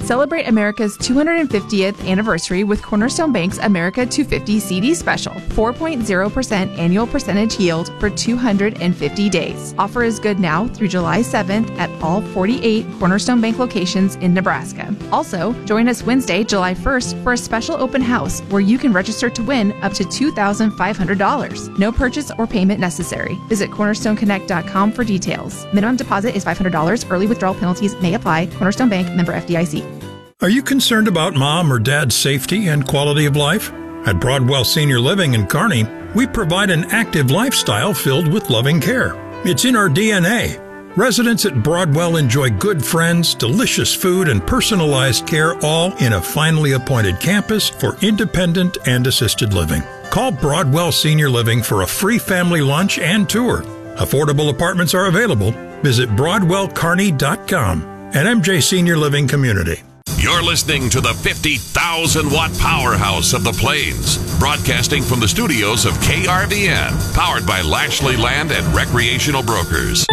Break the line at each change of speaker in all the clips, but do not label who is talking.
Celebrate America's 250th anniversary with Cornerstone Bank's America 250 CD special. 4.0% annual percentage yield for 250 days. Offer is good now through July 7th at all 48 Cornerstone Bank locations in Nebraska. Also, join us Wednesday, July 1st for a special open house where you can register to win up to $2,500. No purchase or payment necessary. Visit cornerstoneconnect.com for details. Minimum deposit is $500. Early withdrawal penalties may apply. Cornerstone Bank, member FDIC.
Are you concerned about mom or dad's safety and quality of life? At Broadwell Senior Living in Kearney, we provide an active lifestyle filled with loving care. It's in our DNA. Residents at Broadwell enjoy good friends, delicious food, and personalized care, all in a finely appointed campus for independent and assisted living. Call Broadwell Senior Living for a free family lunch and tour. Affordable apartments are available. Visit BroadwellKearney.com. An MJ Senior Living community.
You're listening to the 50,000-watt powerhouse of the Plains, broadcasting from the studios of KRVN, powered by Lashley Land and Recreational Brokers.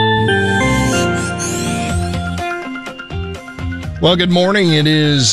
Well, good morning. It is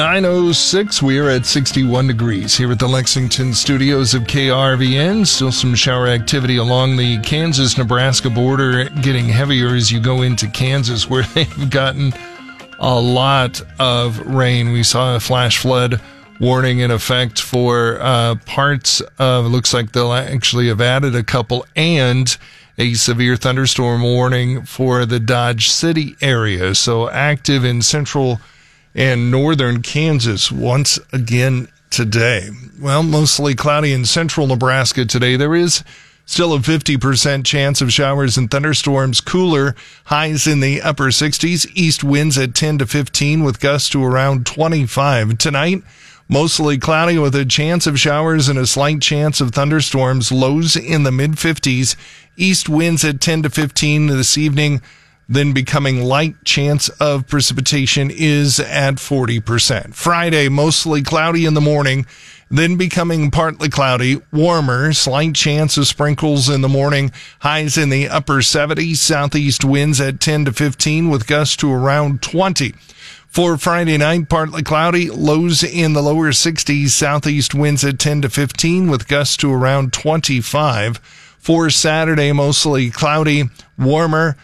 9:06. We are at 61 degrees here at the Lexington studios of KRVN. Still some shower activity along the Kansas-Nebraska border, getting heavier as you go into Kansas, where they've gotten a lot of rain. We saw a flash flood warning in effect for parts of, it looks like they'll actually have added a couple, and a severe thunderstorm warning for the Dodge City area. So active in central and northern Kansas once again today. Well, mostly cloudy in central Nebraska today. There is still a 50% chance of showers and thunderstorms. Cooler, highs in the upper 60s. East winds at 10 to 15 with gusts to around 25. Tonight, mostly cloudy with a chance of showers and a slight chance of thunderstorms. Lows in the mid-50s. East winds at 10 to 15 this evening. Then becoming light, chance of precipitation is at 40%. Friday, mostly cloudy in the morning. Then becoming partly cloudy, warmer, slight chance of sprinkles in the morning, highs in the upper 70s, southeast winds at 10 to 15 with gusts to around 20. For Friday night, partly cloudy, lows in the lower 60s, southeast winds at 10 to 15 with gusts to around 25. For Saturday, mostly cloudy, warmer,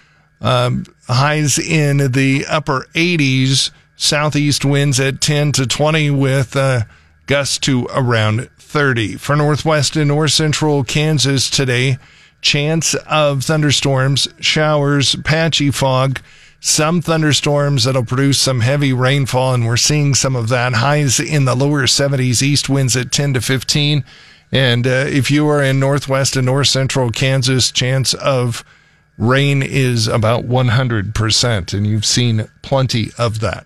highs in the upper 80s, southeast winds at 10 to 20 with gusts to around 30. For northwest and north central Kansas today, chance of thunderstorms, showers, patchy fog, some thunderstorms that'll produce some heavy rainfall, and we're seeing some of that. Highs in the lower 70s, east winds at 10 to 15. And if you are in northwest and north central Kansas, chance of rain is about 100%, and you've seen plenty of that.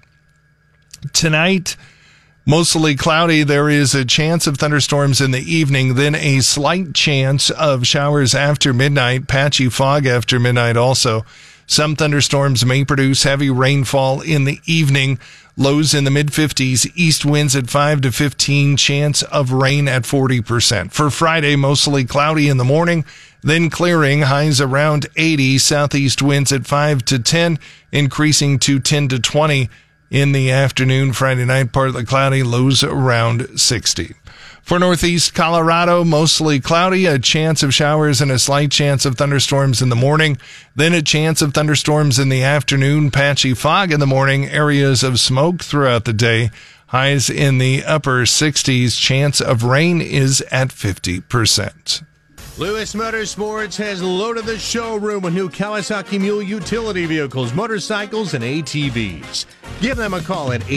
Tonight, mostly cloudy. There is a chance of thunderstorms in the evening, then a slight chance of showers after midnight, patchy fog after midnight also. Some thunderstorms may produce heavy rainfall in the evening. Lows in the mid-50s, east winds at 5 to 15, chance of rain at 40%. For Friday, mostly cloudy in the morning, then clearing, highs around 80, southeast winds at 5 to 10, increasing to 10 to 20 in the afternoon. Friday night, partly cloudy, lows around 60. For northeast Colorado, mostly cloudy, a chance of showers and a slight chance of thunderstorms in the morning. Then a chance of thunderstorms in the afternoon, patchy fog in the morning, areas of smoke throughout the day. Highs in the upper 60s, chance of rain is at 50%.
Lewis Motorsports has loaded the showroom with new Kawasaki Mule utility vehicles, motorcycles, and ATVs. Give them a call at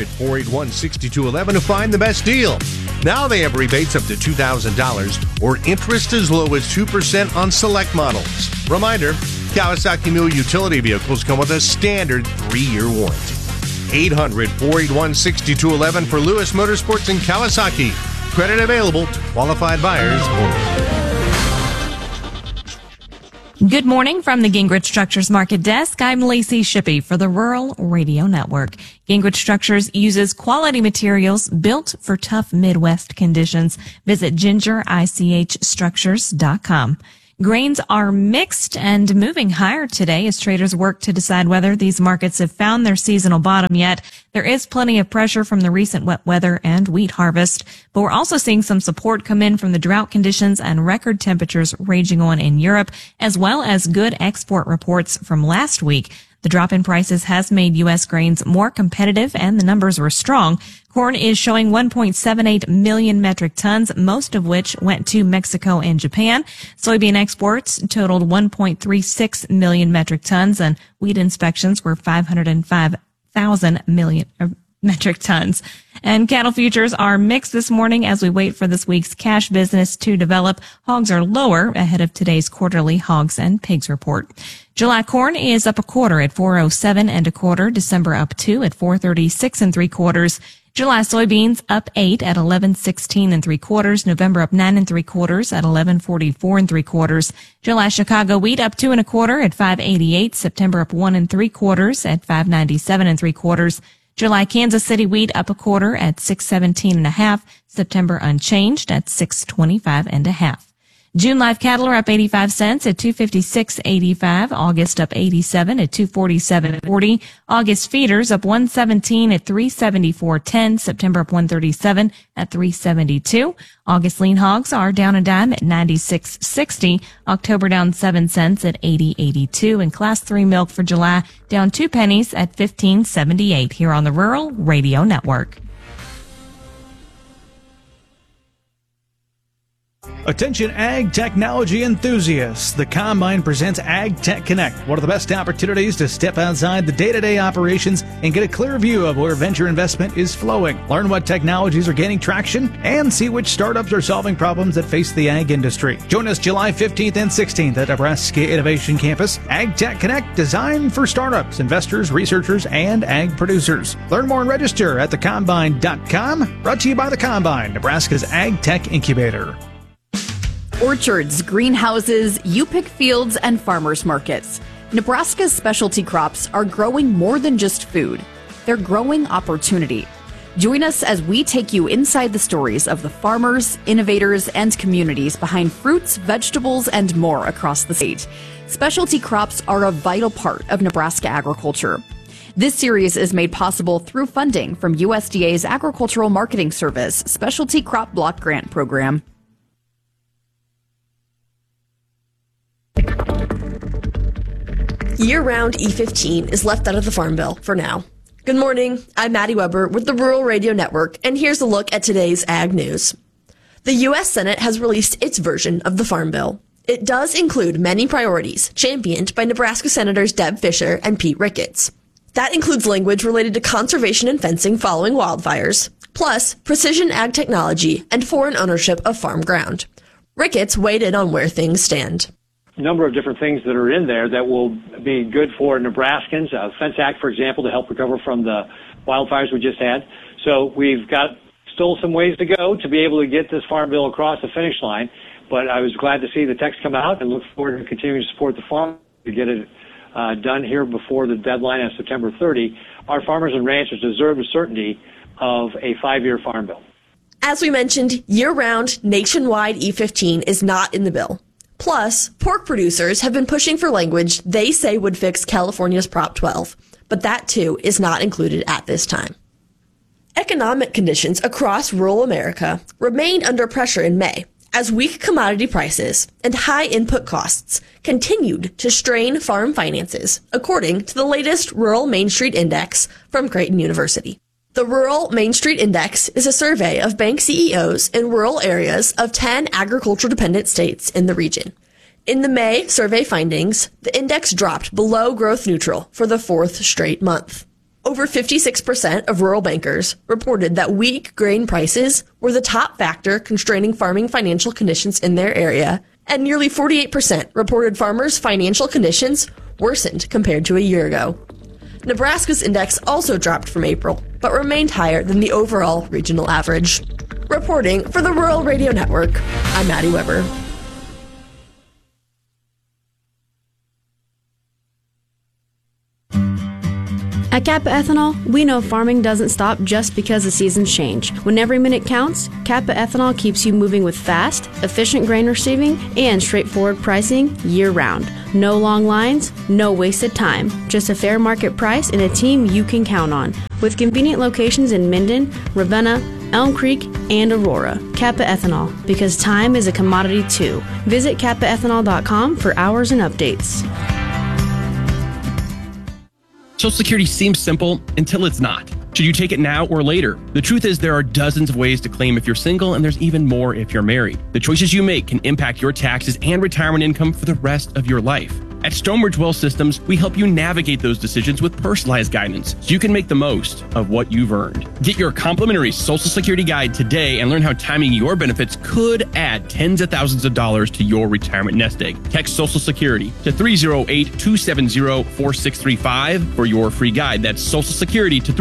800-481-6211 to find the best deal. Now they have rebates up to $2,000 or interest as low as 2% on select models. Reminder, Kawasaki Mule utility vehicles come with a standard 3-year warranty. 800-481-6211 for Lewis Motorsports and Kawasaki. Credit available. Qualified buyers only.
Good morning from the Gingrich Structures Market Desk. I'm Lacey Shippey for the Rural Radio Network. Gingrich Structures uses quality materials built for tough Midwest conditions. Visit gingerichstructures.com. Grains are mixed and moving higher today as traders work to decide whether these markets have found their seasonal bottom yet. There is plenty of pressure from the recent wet weather and wheat harvest, but we're also seeing some support come in from the drought conditions and record temperatures raging on in Europe, as well as good export reports from last week. The drop in prices has made U.S. grains more competitive, and the numbers were strong. Corn is showing 1.78 million metric tons, most of which went to Mexico and Japan. Soybean exports totaled 1.36 million metric tons, and wheat inspections were 505,000 metric tons. And cattle futures are mixed this morning as we wait for this week's cash business to develop. Hogs are lower ahead of today's quarterly hogs and pigs report. July corn is up a quarter at 407 and a quarter. December up 2 at 436 and 3/4. July soybeans up 8 at 1116 and 3/4. November up 9 and 3/4 at 1144 and 3/4. July Chicago wheat up 2 1/4 at 588. September up 1 3/4 at 597 and 3/4. July Kansas City wheat up a quarter at 617 and a half. September unchanged at 625 and a half. June live cattle are up 85 cents at 256.85. August up 87 at 247.40. August feeders up 117 at 374.10. September up 137 at 372. August lean hogs are down a dime at 96.60. October down 7 cents at 80.82. And class 3 milk for July down 2 pennies at 15.78 here on the Rural Radio Network.
Attention ag technology enthusiasts. The Combine presents Ag Tech Connect, one of the best opportunities to step outside the day-to-day operations and get a clear view of where venture investment is flowing. Learn what technologies are gaining traction and see which startups are solving problems that face the ag industry. Join us July 15th and 16th at Nebraska Innovation Campus. Ag Tech Connect, designed for startups, investors, researchers, and ag producers. Learn more and register at thecombine.com. Brought to you by the Combine, Nebraska's Ag Tech Incubator.
Orchards, greenhouses, you-pick fields, and farmers markets. Nebraska's specialty crops are growing more than just food. They're growing opportunity. Join us as we take you inside the stories of the farmers, innovators, and communities behind fruits, vegetables, and more across the state. Specialty crops are a vital part of Nebraska agriculture. This series is made possible through funding from USDA's Agricultural Marketing Service Specialty Crop Block Grant Program.
Year-round E15 is left out of the Farm Bill for now. Good morning, I'm Maddie Weber with the Rural Radio Network, and here's a look at today's ag news. The U.S. Senate has released its version of the Farm Bill. It does include many priorities championed by Nebraska Senators Deb Fischer and Pete Ricketts. That includes language related to conservation and fencing following wildfires, plus precision ag technology and foreign ownership of farm ground. Ricketts weighed in on where things stand.
Number of different things that are in there that will be good for Nebraskans. Fence Act, for example, to help recover from the wildfires we just had. So we've got still some ways to go to be able to get this farm bill across the finish line. But I was glad to see the text come out and look forward to continuing to support the farm to get it done here before the deadline on September 30. Our farmers and ranchers deserve the certainty of a 5-year farm bill.
As we mentioned, year-round nationwide E15 is not in the bill. Plus, pork producers have been pushing for language they say would fix California's Prop 12, but that too is not included at this time. Economic conditions across rural America remained under pressure in May as weak commodity prices and high input costs continued to strain farm finances, according to the latest Rural Main Street Index from Creighton University. The Rural Main Street Index is a survey of bank CEOs in rural areas of 10 agriculture-dependent states in the region. In the May survey findings, the index dropped below growth neutral for the 4th straight month. Over 56% of rural bankers reported that weak grain prices were the top factor constraining farming financial conditions in their area, and nearly 48% reported farmers' financial conditions worsened compared to a year ago. Nebraska's index also dropped from April, but remained higher than the overall regional average. Reporting for the Rural Radio Network, I'm Maddie Weber.
At Kappa Ethanol, we know farming doesn't stop just because the seasons change. When every minute counts, Kappa Ethanol keeps you moving with fast, efficient grain receiving and straightforward pricing year-round. No long lines, no wasted time, just a fair market price and a team you can count on. With convenient locations in Minden, Ravenna, Elm Creek, and Aurora. Kappa Ethanol, because time is a commodity too. Visit kappaethanol.com for hours and updates.
Social Security seems simple until it's not. Should you take it now or later? The truth is there are dozens of ways to claim if you're single, and there's even more if you're married. The choices you make can impact your taxes and retirement income for the rest of your life. At Stonebridge Wealth Systems, we help you navigate those decisions with personalized guidance so you can make the most of what you've earned. Get your complimentary Social Security guide today and learn how timing your benefits could add tens of thousands of dollars to your retirement nest egg. Text Social Security to 308-270-4635 for your free guide. That's Social Security to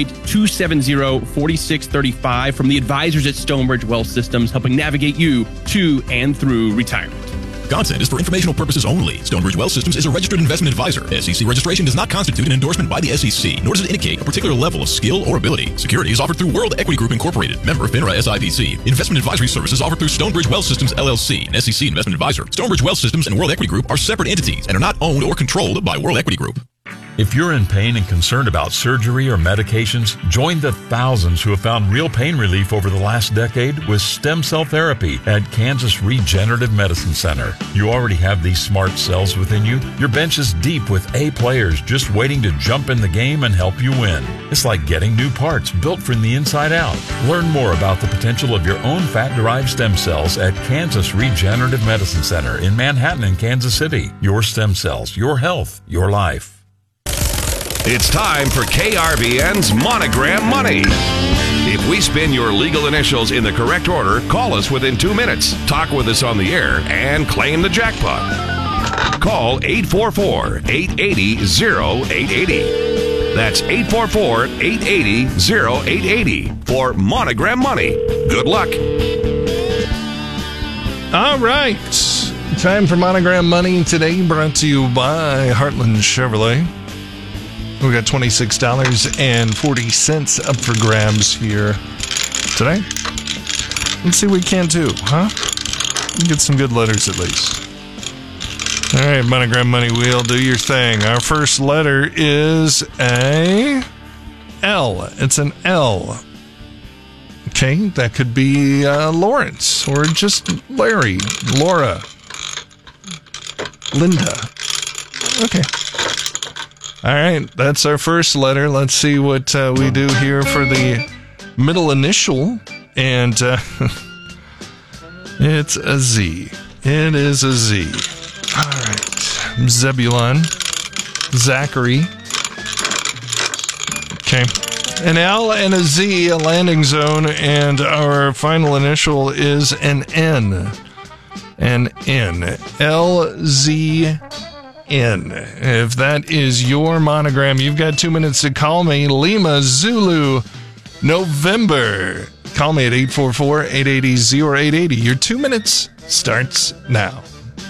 308-270-4635 from the advisors at Stonebridge Wealth Systems, helping navigate you to and through retirement.
Content is for informational purposes only. Stonebridge Wealth Systems is a registered investment advisor. SEC registration does not constitute an endorsement by the SEC, nor does it indicate a particular level of skill or ability. Securities offered through World Equity Group Incorporated, member FINRA SIPC. Investment advisory services offered through Stonebridge Wealth Systems LLC, an SEC investment advisor. Stonebridge Wealth Systems and World Equity Group are separate entities and are not owned or controlled by World Equity Group.
If you're in pain and concerned about surgery or medications, join the thousands who have found real pain relief over the last decade with stem cell therapy at Kansas Regenerative Medicine Center. You already have these smart cells within you. Your bench is deep with A players just waiting to jump in the game and help you win. It's like getting new parts built from the inside out. Learn more about the potential of your own fat-derived stem cells at Kansas Regenerative Medicine Center in Manhattan and Kansas City. Your stem cells, your health, your life.
It's time for KRVN's Monogram Money. If we spin your legal initials in the correct order, call us within 2 minutes, talk with us on the air, and claim the jackpot. Call 844-880-0880. That's 844-880-0880 for Monogram Money. Good luck.
All right. Time for Monogram Money today, brought to you by Heartland Chevrolet. We got $26.40 up for grabs here today. Let's see what we can do, huh? Get some good letters at least. All right, Monogram Money Wheel, do your thing. Our first letter is a L. It's an L. Okay, that could be Lawrence or just Larry, Laura, Linda. Okay. All right, that's our first letter. Let's see what we do here for the middle initial. And it's a Z. It is a Z. All right. Zebulon. Zachary. Okay. An L and a Z, a landing zone. And our final initial is an N. An N. LZ. If that is your monogram, you've got 2 minutes to call me. Lima Zulu November. Call me at 844-880-0880. Your 2 minutes starts now.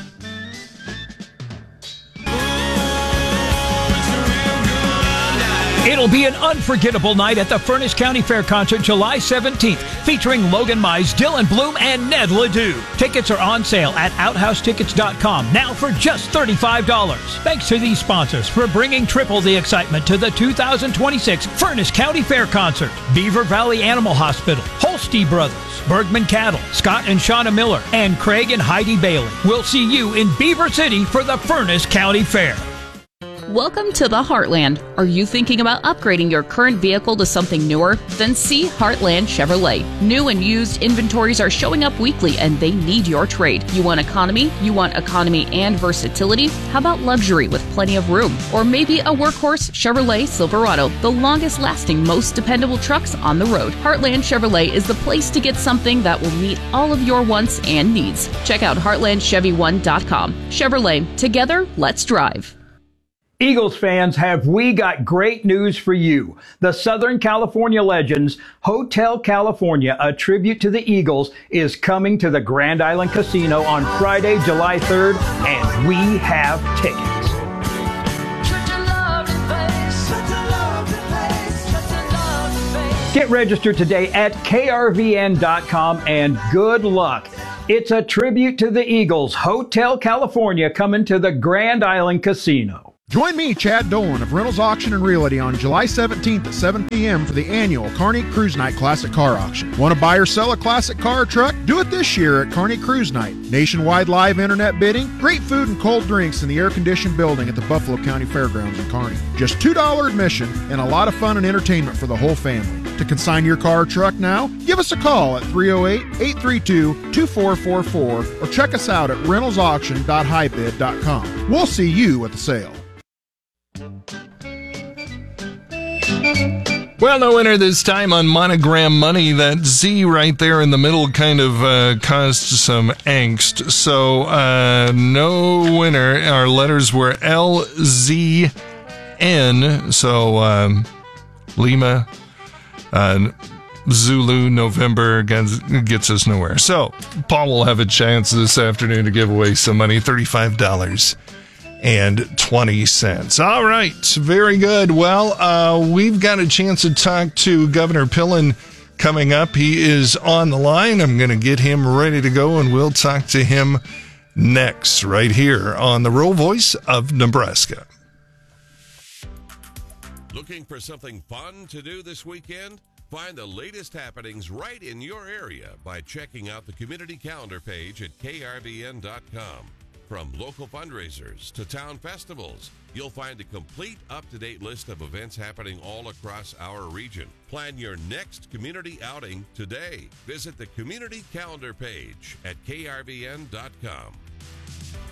It'll be an unforgettable night at the Furnace County Fair Concert July 17th, featuring Logan Mize, Dylan Bloom, and Ned Ledoux. Tickets are on sale at OutHouseTickets.com now for just $35. Thanks to these sponsors for bringing triple the excitement to the 2026 Furnace County Fair Concert. Beaver Valley Animal Hospital, Holste Brothers, Bergman Cattle, Scott and Shauna Miller, and Craig and Heidi Bailey. We'll see you in Beaver City for the Furnace County Fair.
Welcome to the Heartland. Are you thinking about upgrading your current vehicle to something newer? Then see Heartland Chevrolet. New and used inventories are showing up weekly and they need your trade. You want economy? You want economy and versatility? How about luxury with plenty of room? Or maybe a workhorse Chevrolet Silverado, the longest lasting, most dependable trucks on the road. Heartland Chevrolet is the place to get something that will meet all of your wants and needs. Check out heartlandchevy1.com. Chevrolet, together, let's drive.
Eagles fans, have we got great news for you. The Southern California Legends Hotel California, a tribute to the Eagles, is coming to the Grand Island Casino on Friday, July 3rd, and we have tickets. Get registered today at krvn.com and good luck. It's a tribute to the Eagles, Hotel California, coming to the Grand Island Casino.
Join me, Chad Dolan of Reynolds Auction and Realty on July 17th at 7 p.m. for the annual Kearney Cruise Night Classic Car Auction. Want to buy or sell a classic car or truck? Do it this year at Kearney Cruise Night. Nationwide live internet bidding, great food and cold drinks in the air-conditioned building at the Buffalo County Fairgrounds in Kearney. Just $2 admission and a lot of fun and entertainment for the whole family. To consign your car or truck now, give us a call at 308-832-2444 or check us out at reynoldsauction.hybid.com. We'll see you at the sale.
Well, no winner this time on Monogram Money. That Z right there in the middle kind of caused some angst. So, no winner. Our letters were L, Z, N. So, Lima, Zulu, November gets us nowhere. So, Paul will have a chance this afternoon to give away some money, $35.20. All right, very good. Well, we've got a chance to talk to Governor Pillen coming up. He is on the line. I'm going to get him ready to go, and we'll talk to him next, right here on the Rural Voice of Nebraska.
Looking for something fun to do this weekend? Find the latest happenings right in your area by checking out the community calendar page at krvn.com. From local fundraisers to town festivals, you'll find a complete up-to-date list of events happening all across our region. Plan your next community outing today. Visit the community calendar page at krvn.com.